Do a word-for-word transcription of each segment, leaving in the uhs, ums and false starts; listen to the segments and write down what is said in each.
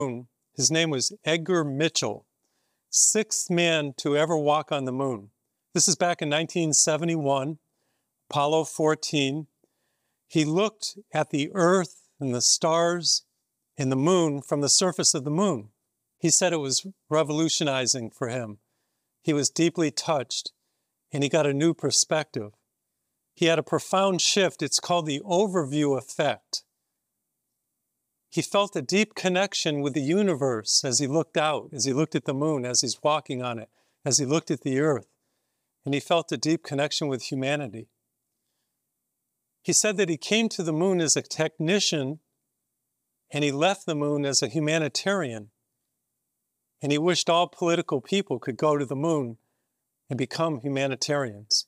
moon. His name was Edgar Mitchell, sixth man to ever walk on the moon. This is back in nineteen seventy-one, Apollo fourteen. He looked at the Earth and the stars and the moon from the surface of the moon. He said it was revolutionizing for him. He was deeply touched, and he got a new perspective. He had a profound shift. It's called the overview effect. He felt a deep connection with the universe as he looked out, as he looked at the moon, as he's walking on it, as he looked at the earth. And he felt a deep connection with humanity. He said that he came to the moon as a technician, and he left the moon as a humanitarian. And he wished all political people could go to the moon and become humanitarians.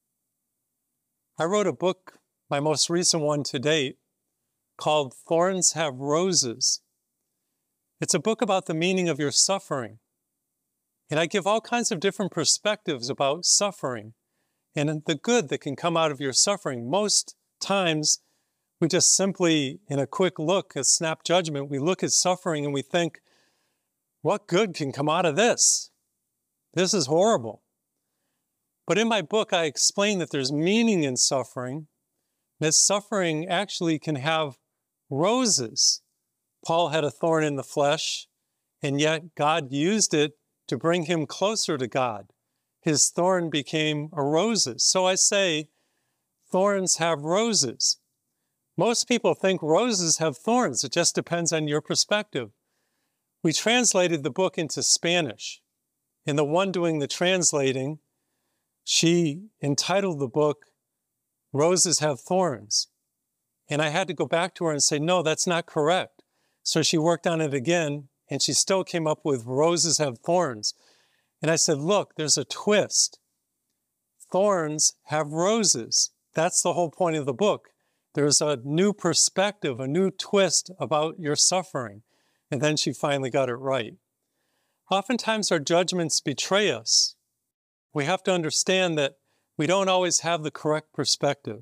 I wrote a book, my most recent one to date, called Thorns Have Roses. It's a book about the meaning of your suffering. And I give all kinds of different perspectives about suffering and the good that can come out of your suffering. Most times, we just simply, in a quick look, a snap judgment, we look at suffering and we think, what good can come out of this? This is horrible. But in my book, I explain that there's meaning in suffering, that suffering actually can have roses. Paul had a thorn in the flesh, and yet God used it to bring him closer to God. His thorn became a roses. So I say, thorns have roses. Most people think roses have thorns. It just depends on your perspective. We translated the book into Spanish, and the one doing the translating, she entitled the book, Roses Have Thorns. And I had to go back to her and say, no, that's not correct. So she worked on it again, and she still came up with Roses Have Thorns. And I said, look, there's a twist. Thorns have roses. That's the whole point of the book. There's a new perspective, a new twist about your suffering. And then she finally got it right. Oftentimes our judgments betray us. We have to understand that we don't always have the correct perspective.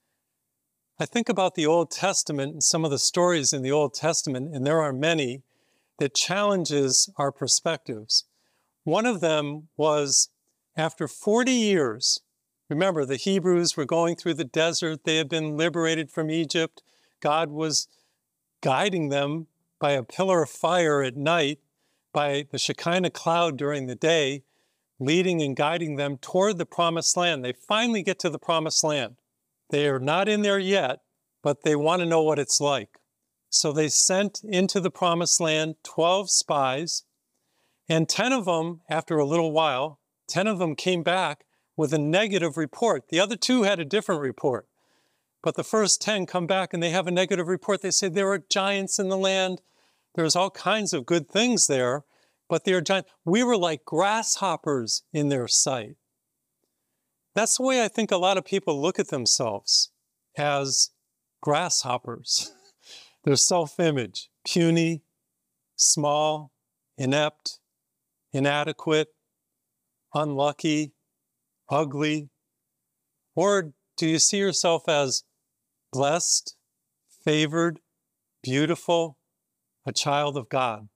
I think about the Old Testament and some of the stories in the Old Testament, and there are many, that challenges our perspectives. One of them was after forty years, remember the Hebrews were going through the desert, they had been liberated from Egypt, God was guiding them by a pillar of fire at night, by the Shekinah cloud during the day, leading and guiding them toward the promised land. They finally get to the promised land. They are not in there yet, but they want to know what it's like. So they sent into the promised land twelve spies, and ten of them, after a little while, ten of them came back with a negative report. The other two had a different report. But the first ten come back and they have a negative report. They say there are giants in the land. There's all kinds of good things there, but they are giants. We were like grasshoppers in their sight. That's the way I think a lot of people look at themselves, as grasshoppers. Their self-image, puny, small, inept, inadequate, unlucky, ugly. Or do you see yourself as blessed, favored, beautiful, a child of God?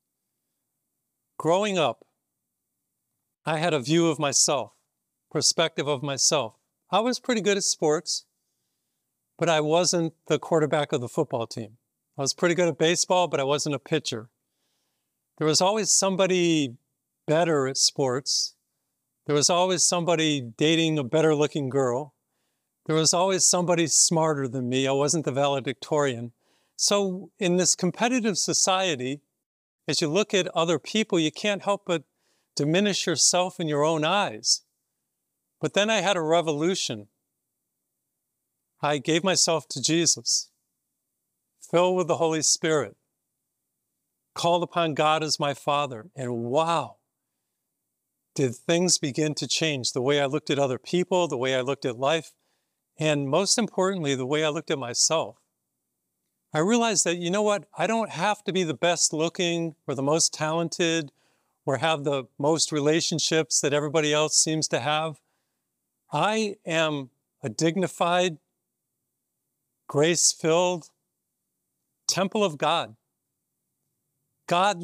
Growing up, I had a view of myself, perspective of myself. I was pretty good at sports, but I wasn't the quarterback of the football team. I was pretty good at baseball, but I wasn't a pitcher. There was always somebody better at sports. There was always somebody dating a better looking girl. There was always somebody smarter than me. I wasn't the valedictorian. So in this competitive society, as you look at other people, you can't help but diminish yourself in your own eyes. But then I had a revolution. I gave myself to Jesus, filled with the Holy Spirit, called upon God as my Father, and wow, did things begin to change. The way I looked at other people, the way I looked at life, and most importantly, the way I looked at myself. I realized that, you know what, I don't have to be the best looking or the most talented or have the most relationships that everybody else seems to have. I am a dignified, grace-filled temple of God. God